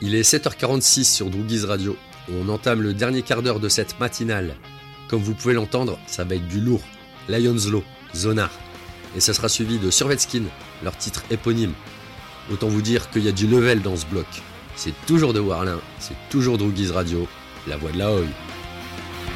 Il est 7h46 sur Droogies Radio. On entame le dernier quart d'heure de cette matinale. Comme vous pouvez l'entendre, ça va être du lourd. Lions Law, Zonar. Et ça sera suivi de Survetskin, leur titre éponyme. Autant vous dire qu'il y a du level dans ce bloc. C'est toujours de Warlin, c'est toujours Droogies Radio, la voix de la Hoy.